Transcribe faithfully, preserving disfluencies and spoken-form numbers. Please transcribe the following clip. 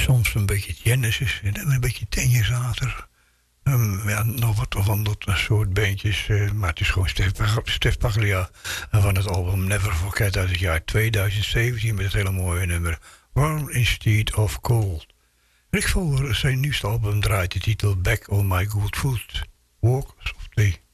soms een beetje Genesis en dan een beetje Tenjezater. Um, ja, nog wat van dat soort beentjes. Uh, maar het is gewoon Stef, Stef Paglia van het album Never Forget uit het jaar twintig zeventien met het hele mooie nummer Warm Instead of Cold. Rick Voller zijn nieuwste album draait de titel Back on My Good Foot. Walk Softly.